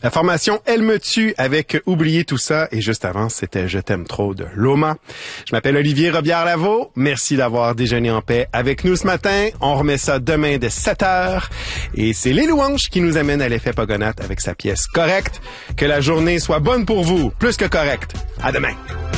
La formation Elle me tue avec Oublier tout ça et juste avant, c'était Je t'aime trop de Loma. Je m'appelle Olivier Robillard-Lavaux. Merci d'avoir déjeuné en paix avec nous ce matin. On remet ça demain dès 7h et c'est Les Louanges qui nous amène à l'effet Pogonate avec sa pièce Correcte. Que la journée soit bonne pour vous, plus que correcte. À demain.